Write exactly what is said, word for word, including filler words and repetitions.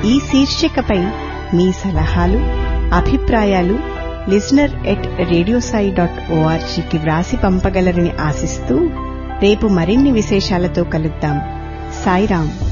ఈ శీర్షికపై మీ సలహాలు, అభిప్రాయాలు లిజనర్ ఎట్ రేడియోసాయి డాట్ ఓఆర్జీకి వ్రాసి పంపగలరని ఆశిస్తూ రేపు మరిన్ని విశేషాలతో కలుద్దాం. సాయిరాం.